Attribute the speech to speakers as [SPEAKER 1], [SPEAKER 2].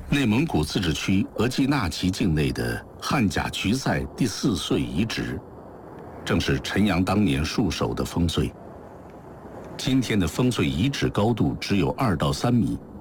[SPEAKER 1] 内蒙古自治区额济纳旗境内的汉甲渠塞第4岁遗址，正是陈阳当年戍守的烽燧。今天的烽燧遗址高度只有2到3米，